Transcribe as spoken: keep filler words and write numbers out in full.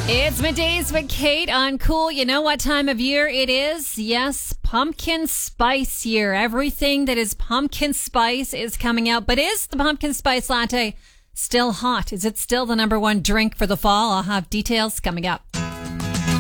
It's middays with Kate on Cool. You know what time of year it is? Yes, pumpkin spice year. Everything that is pumpkin spice is coming out. But is the pumpkin spice latte still hot? Is it still the number one drink for the fall? I'll have details coming up.